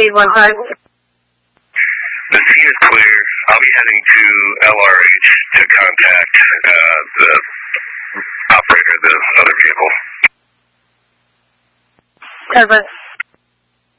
815. The scene is clear. I'll be heading to LRH to contact the operator of the other vehicle. 10-4.